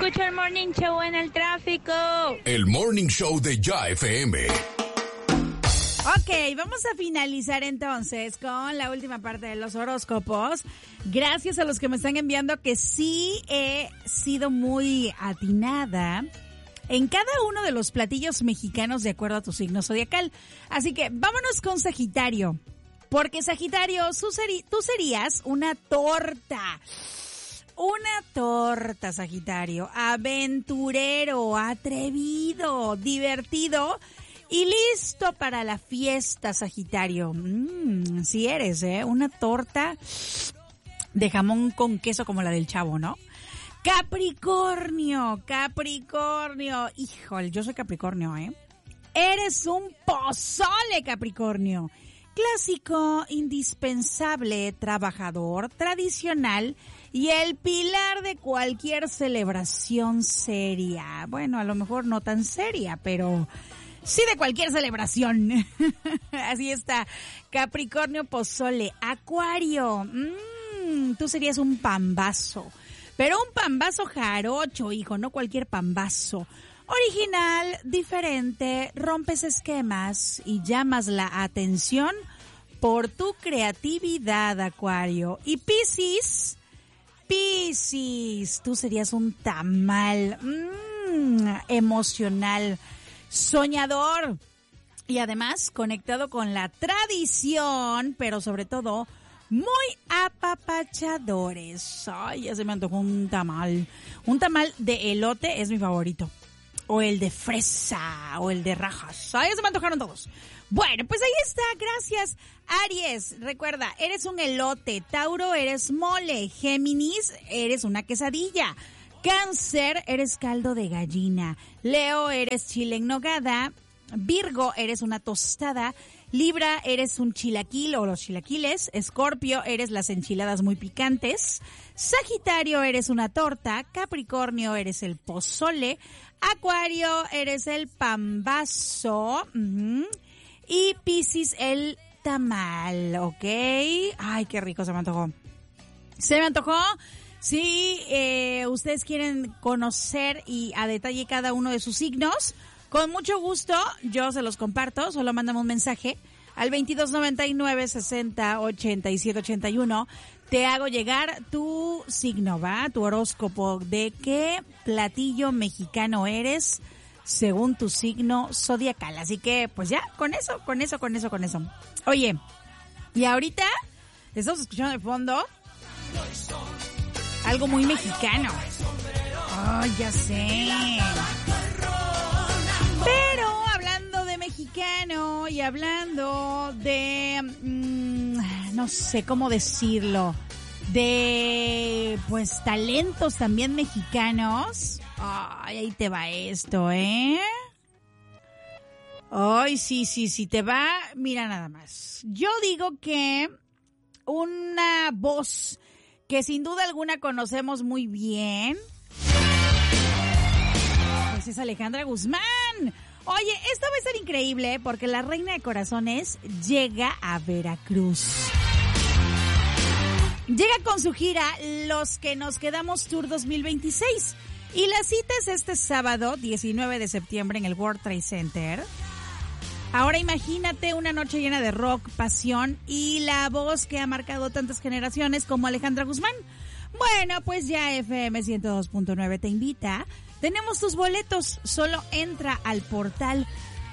Escucho el Morning Show en el tráfico. El Morning Show de Ya FM. Ok, vamos a finalizar entonces con la última parte de los horóscopos. Gracias a los que me están enviando que sí he sido muy atinada en cada uno de los platillos mexicanos de acuerdo a tu signo zodiacal. Así que vámonos con Sagitario. Porque Sagitario, tú serías una torta. Una torta, Sagitario. Aventurero, atrevido, divertido y listo para la fiesta, Sagitario. Sí eres, una torta de jamón con queso como la del Chavo, ¿no? Capricornio. Híjole, yo soy Capricornio, Eres un pozole, Capricornio. Clásico, indispensable, trabajador, tradicional y el pilar de cualquier celebración seria. Bueno, a lo mejor no tan seria, pero sí de cualquier celebración. Así está. Capricornio, pozole. Acuario. Tú serías un pambazo. Pero un pambazo jarocho, hijo, no cualquier pambazo. Original, diferente, rompes esquemas y llamas la atención por tu creatividad, Acuario. Y Piscis, tú serías un tamal, emocional, soñador y además conectado con la tradición, pero sobre todo muy apapachadores. Ay, ya se me antojó un tamal. Un tamal de elote es mi favorito. O el de fresa, o el de rajas. Ay, ya se me antojaron todos. Bueno, pues ahí está, gracias. Aries, recuerda, eres un elote. Tauro, eres mole. Géminis, eres una quesadilla. Cáncer, eres caldo de gallina. Leo, eres chile en nogada. Virgo, eres una tostada. Libra, eres un chilaquil o los chilaquiles. Escorpio, eres las enchiladas muy picantes. Sagitario, eres una torta. Capricornio, eres el pozole. Acuario, eres el pambazo. Y Piscis, el tamal, ¿ok? Ay, qué rico, se me antojó. ¿Se me antojó? Si ustedes quieren conocer y a detalle cada uno de sus signos, con mucho gusto yo se los comparto. Solo mándame un mensaje al 2299 60 87 81. Te hago llegar tu signo, ¿va? Tu horóscopo de qué platillo mexicano eres según tu signo zodiacal. Así que, pues ya, con eso. Oye, y ahorita estamos escuchando de fondo algo muy mexicano. Ay, ya sé. Pero hablando de mexicano y hablando de, no sé cómo decirlo, de, pues, talentos también mexicanos. Ay, ahí te va esto, Ay, sí, te va, mira nada más. Yo digo que una voz que sin duda alguna conocemos muy bien, pues es Alejandra Guzmán. Oye, esto va a ser increíble porque la Reina de Corazones llega a Veracruz. Llega con su gira Los que nos quedamos Tour 2026. Y la cita es este sábado, 19 de septiembre, en el World Trade Center. Ahora imagínate una noche llena de rock, pasión y la voz que ha marcado tantas generaciones como Alejandra Guzmán. Bueno, pues ya FM 102.9 te invita. Tenemos tus boletos. Solo entra al portal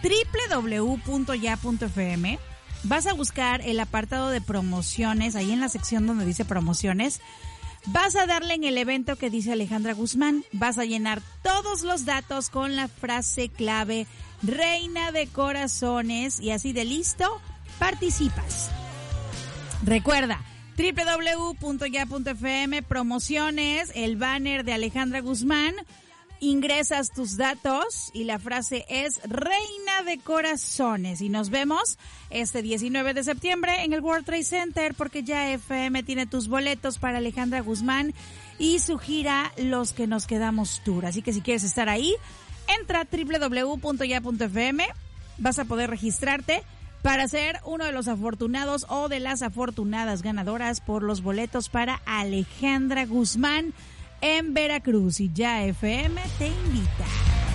www.ya.fm. Vas a buscar el apartado de promociones, ahí en la sección donde dice promociones. Vas a darle en el evento que dice Alejandra Guzmán. Vas a llenar todos los datos con la frase clave Reina de Corazones y así de listo, participas. Recuerda, www.ya.fm, promociones, el banner de Alejandra Guzmán. Ingresas tus datos y la frase es Reina de Corazones. Y nos vemos este 19 de septiembre en el World Trade Center porque ya FM tiene tus boletos para Alejandra Guzmán y su gira Los que nos quedamos Tour. Así que si quieres estar ahí, entra a www.ya.fm. Vas a poder registrarte para ser uno de los afortunados o de las afortunadas ganadoras por los boletos para Alejandra Guzmán en Veracruz y Ya FM te invita.